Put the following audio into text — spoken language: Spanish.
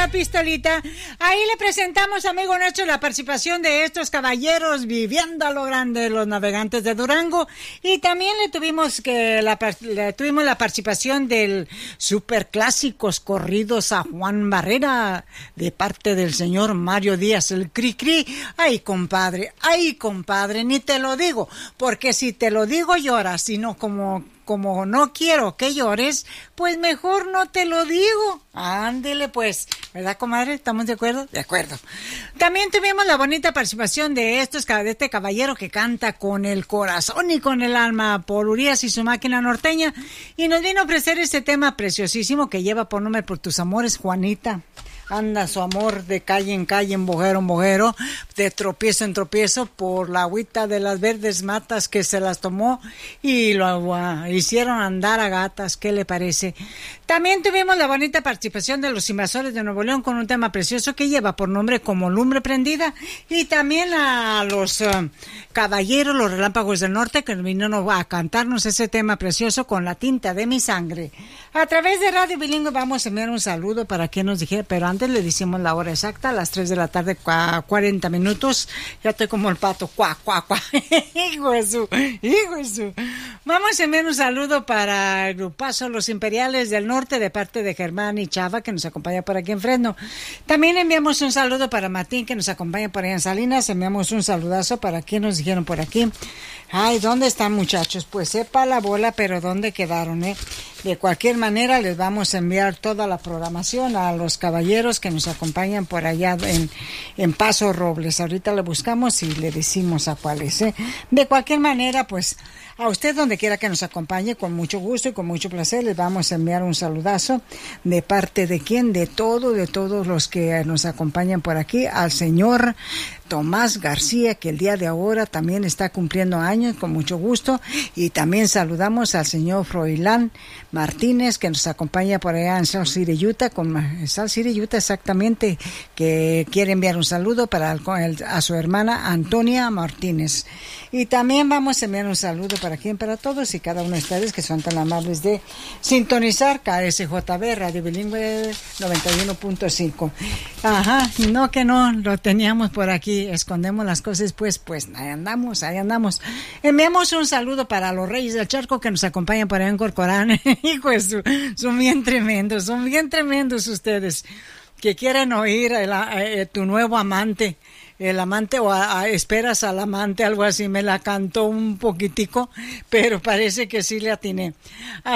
la pistolita. Ahí le presentamos, amigo nuestro, la participación de estos caballeros viviendo a lo grande, los Navegantes de Durango. Y también le tuvimos la participación del Superclásicos Corridos a Juan Barrera, de parte del señor Mario Díaz, el Cri-Cri. Ay, compadre, ni te lo digo, porque si te lo digo lloras, sino como no quiero que llores, pues mejor no te lo digo. Ándele pues, ¿verdad, comadre? ¿Estamos de acuerdo? De acuerdo. También tuvimos la bonita participación de este caballero que canta con el corazón y con el alma, Paul Urias y su máquina norteña, y nos vino a ofrecer este tema preciosísimo que lleva por nombre Por tus amores, Juanita. Anda su amor de calle en calle, en bojero, de tropiezo en tropiezo, por la agüita de las verdes matas que se las tomó y lo hicieron andar a gatas. ¿Qué le parece? También tuvimos la bonita participación de los Invasores de Nuevo León con un tema precioso que lleva por nombre Como lumbre prendida, y también a los caballeros, los Relámpagos del Norte, que vinieron a cantarnos ese tema precioso con La tinta de mi sangre. A través de Radio Bilingüe vamos a enviar un saludo para quien nos dijera, pero antes le decimos la hora exacta, a las 3 de la tarde, 40 minutos. Ya estoy como el pato, cuá. Hijo de su. Vamos a enviar un saludo para el grupazo Los Imperiales del Norte, de parte de Germán y Chava, que nos acompaña por aquí en Fresno. También enviamos un saludo para Martín, que nos acompaña por allá en Salinas. Enviamos un saludazo para quien nos dijeron por aquí. Ay, ¿dónde están, muchachos? Pues sepa la bola, pero ¿dónde quedaron, eh? De cualquier manera, les vamos a enviar toda la programación a los caballeros que nos acompañan por allá en Paso Robles. Ahorita le buscamos y le decimos a cuáles, ¿eh? De cualquier manera, pues, a usted donde quiera que nos acompañe, con mucho gusto y con mucho placer, les vamos a enviar un saludazo. ¿De parte de quién? De todos los que nos acompañan por aquí, al señor Tomás García, que el día de ahora también está cumpliendo años, con mucho gusto. Y también saludamos al señor Froilán Martínez, que nos acompaña por allá en Salt City, Utah, exactamente, que quiere enviar un saludo a su hermana Antonia Martínez. Y también vamos a enviar un saludo para todos y cada uno de ustedes que son tan amables de sintonizar KSJB, Radio Bilingüe 91.5. Ajá, no que no lo teníamos por aquí, escondemos las cosas, pues ahí andamos. Enviamos un saludo para los Reyes del Charco que nos acompañan por ahí en Corcorán. Hijo, son bien tremendos ustedes, que quieren oír tu nuevo amante. El amante, o esperas al amante, algo así, me la cantó un poquitico, pero parece que sí le atiné.